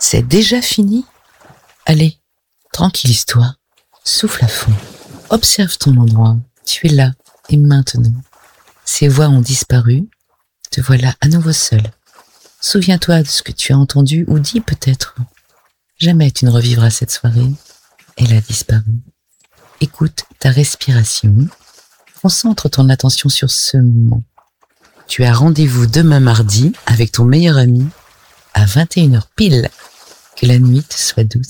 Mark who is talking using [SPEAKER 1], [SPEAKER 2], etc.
[SPEAKER 1] C'est déjà fini? Allez, tranquillise-toi, souffle à fond, observe ton endroit, tu es là et maintenant. Ces voix ont disparu, te voilà à nouveau seul. Souviens-toi de ce que tu as entendu ou dit peut-être. Jamais tu ne revivras cette soirée, elle a disparu. Écoute ta respiration, concentre ton attention sur ce moment. Tu as rendez-vous demain mardi avec ton meilleur ami à 21h pile. Que la nuit te soit douce.